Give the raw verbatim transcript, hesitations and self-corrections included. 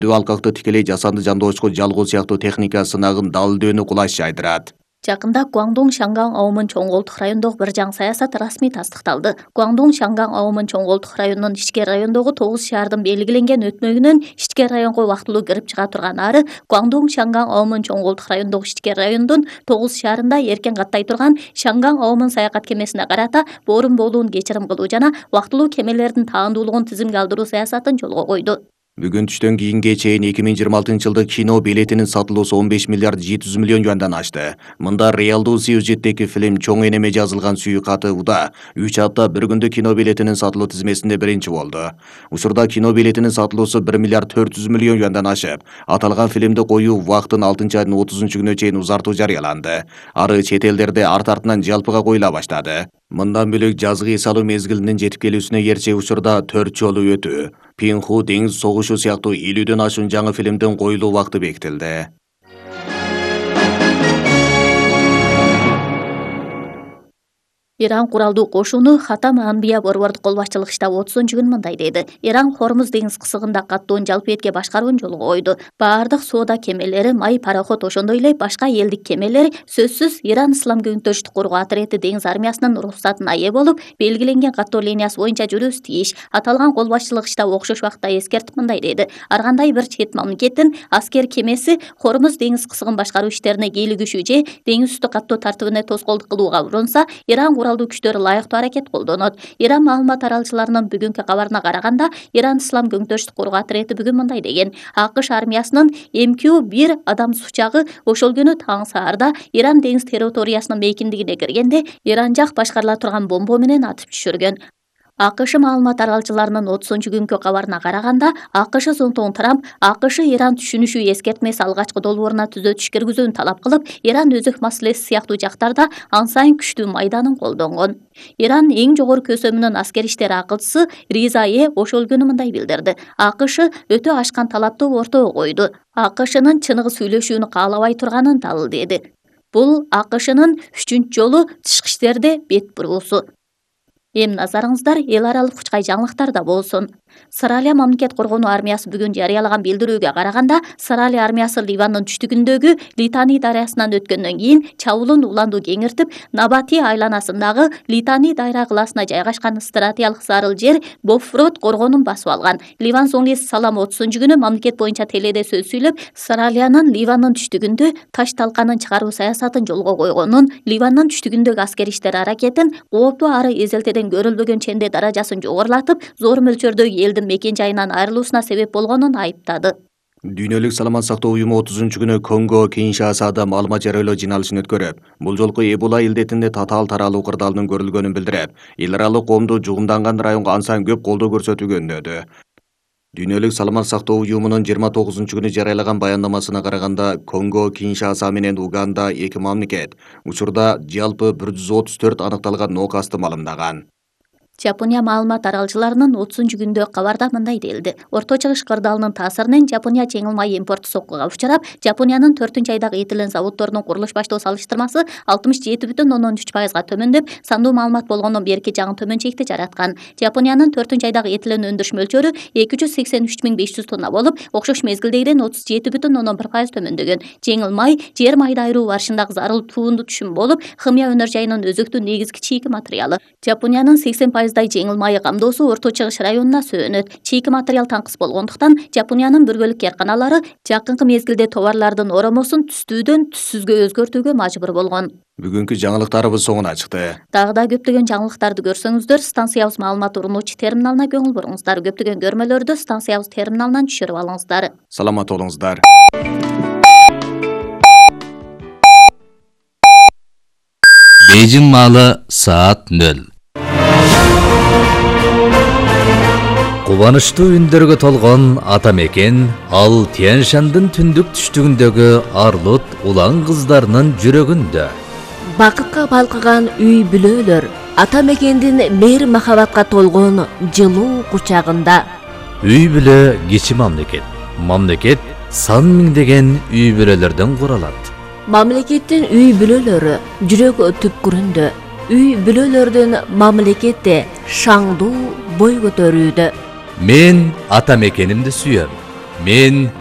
алкакты тикелей жасанды жандоочко жалгоо сыяктуу техника сынагын далилдөөнү кулаш жайдырат. Жакында Гуандун Шанган аумын чоң колдук райондогу бир жаңы саясат расмий тастыкталды. Гуандун Шанган аумын чоң колдук районунун ички райондогу тогуз шаардын белгиленген өтмөгүнөн ички районго убактылуу кирип чыга турган ары Гуандун Шанган аумын чоң колдук райондогу ички райондун тогуз шаарында эркен каттай турган Шанган аумын саякат кемесине карата боорун болуун кечирим кылуу жана убактылуу кемелердин таандуулугун тизимге алдыруу саясатын жолго койду. Бүгүн түштөн кийинге чейин эки миң жыйырма алтынчы жылдык кино билетинин сатылуусу он беш миллиард жети жүз миллион юандан ашты. Мында реалдуу сюжеттеги фильм чоң энеме жазылган сүйүү каты Уда үч апта бир күндө кино билетинин сатылуу тизмесинде биринчи болду. Учурда кино билетинин сатылуусу бир миллиард төрт жүз миллион юандан ашып, аталган фильмди коюу убактын алтынчы айдын отузунчу күнүнө чейин узартуу жарыяланды. Ары чет элдерде арт артынан жалпыга коюла баштады. Мындан бөлөк жазгы эс алуу мезгилинин жетип келүүсүнө эрче учурда төрт жолу өтүү, Пинху деңиз согушу сыяктуу элүүдөн ашуун жаңы фильмдин коюлуу убакты бекитилди. Иран куралдуу кошуну Хатам Анбия борбордук кол башчылык штабы отузунчу күнү мындай деди. Иран Хормуз деңиз кысыгында каттоон жалпы этке башкаруун жолго койду. Баардык соода кемелери, май пароход ошондой эле башка элдик кемелер сөзсүз Иран Ислам көңүттөштүк кургоо атрети деңиз армиясынын уруксатына ээ болуп, белгиленген каттоо линиясы боюнча жүрүүсү тийиш. Аталган кол башчылык штабы окшош убакта эскертип мындай деди. Ар кандай бир чет мамлекеттин аскер кемеси Хормуз деңиз кысыгын башкаруу иштерине кийлигишүү же деңиз үстү каттоо тартибине тоскоолдук кылууга урунса, Иран куралдуу күчтөрү ылайыктуу аракет колдонот. Иран маалымат таралчыларынын бүгүнкү кабарына караганда, Иран Ислам көңүттөштүк кургоо атрети бүгүн мындай деген. АКШ армиясынын эм кью бир адам сучагы ошол күнү таң саарда Иран деңиз территориясынын мейкиндигине киргенде, Иран жак башкарыла турган бомба менен атып түшүргөн. АКШ маалымат таралчыларынын отузунчу күнкү кабарына караганда, АКШ зонтогун Трамп АКШ Иран түшүнүшүү эскертмеси алгачкы долбооруна түзөтүш киргизүүнү талап кылып, Иран өзөк маселеси сыяктуу жактарда ан сайын күчтүү майданын колдонгон. Иран эң жогору көсөмүнүн аскер иштери акылчысы Риза Е ошол күнү мындай билдирди. АКШ өтө ашкан талапты ортого койду. АКШнын чыныгы сүйлөшүүнү каалабай турганын далилдеди. Бул АКШнын үчүнчү жолу тышкы иштерде бет буруусу. Эми назарыңыздар эл аралык кучкай жаңылыктарда болсун. Сыралия мамлекет коргонуу армиясы бүгүн жарыялаган билдирүүгө караганда, Сыралия армиясы Ливандын түштүгүндөгү Литани дарыясынан өткөндөн кийин чабуулун уландуу кеңиртип, Набати айланасындагы Литани дайра кылаасына жайгашкан стратегиялык зарыл жер Бофрот коргонун басып алган. Ливан соңгуэси Салам отузунчу күнү мамлекет боюнча теледе сөз сүйлөп, Сыралиянын Ливандын түштүгүндө таш талканын чыгаруу саясатын жолго койгонун, Ливандын түштүгүндөгү аскер иштер аракетин кооптуу ары эзелтеден көрүлбөгөн ченде даражасын жогорулатып, зор мөлчөрдө элдин мекен жайынан айрылуусуна себеп болгонун айыптады. Дүйнөлүк саламат сактоо уюму отузунчу күнү Конго Киншасада маалымат жарыялоо жыйналышын өткөрүп, бул жолку Эбола илдетинде татаал таралуу кырдаалынын көрүлгөнүн билдирип, эл аралык коомду жугумданган районго ансан көп колдоо көрсөтүүгө үндөдү. Дүйнөлүк саламат сактоо уюмунун жыйырма тогузунчу күнү жарыялаган баяндамасына караганда, Конго Киншаса менен Уганда эки мамлекет учурда жалпы бир жүз отуз төрт аныкталган оокасты малымдаган. Жапония маалымат таралчыларынын отузунчу күндө кабарда мындай делди. Орто Чыгыш кырдаалынын таасиринен Жапония жеңил май импорту соккуга учурап, Жапониянын төртүнчү айдагы этилен заводдорунун курулуш баштоо салыштырмасы алтымыш жети бүтүн ондон үч пайызга төмөндөп, сандуу маалымат болгондон берки жагын төмөн чекти жараткан. Жапониянын төртүнчү айдагы этилен өндүрүш мөлчөрү эки жүз сексен үч миң беш жүз тонна болуп, окшош мезгилдегиден отуз жети бүтүн ондон бир пайыз төмөндөгөн. Жеңил май жер майды айыруу барышындагы зарыл туунду түшүм болуп, химия өнөр жайынын өзөктүү негизги чийки материалы. Жапониянын сексен пайыздай жеңил майы камдоосу Орто Чыгыш районуна сөөнөт. Чийки материал таңкыс болгондуктан Жапониянын бөлгөлүк керканалары жакынкы мезгилде товарлардын оромосун түстүүдөн түссүзгө өзгөртүүгө мажбур болгон. Бүгүнкү жаңылыктарыбыз соңуна чыкты. Дагы да көптөгөн жаңылыктарды көрсөңүздөр, станциябыз маалымат урунуучу терминалына көңүл буруңуздар. Көптөгөн көрмөлөрдү станциябыз терминалынан түшүрүп алыңыздар. Саламат болуңуздар. Бейжин маалы саат нөл. Кубанычтуу үндөргө толгон ата мекен ал Тянь-Шандын түндүк түштүгүндөгү арлут улан кыздарынын жүрөгүндө. Бакытка балкыган үй бүлөлөр ата мекендин мейир махабатка толгон жылуу кучагында. Үй бүлө кичи мамлекет. Мамлекет сан миңдеген үй бүлөлөрдөн куралат. Мамлекеттин үй бүлөлөрү жүрөк түпкүрүндө. Үй бүлөлөрдүн мамлекетте шаңдуу бой көтөрүүдө. Мен ата мекенимди сүйөм. Мен